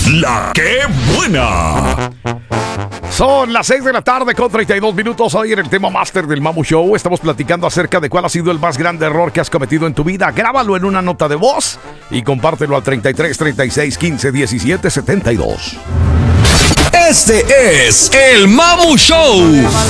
La que buena. Son las 6 de la tarde con 32 minutos. Hoy en el tema máster del Mamu Show estamos platicando acerca de cuál ha sido el más grande error que has cometido en tu vida. Grábalo en una nota de voz y compártelo al 33 36 15 17 72. Este es el Mamu Show.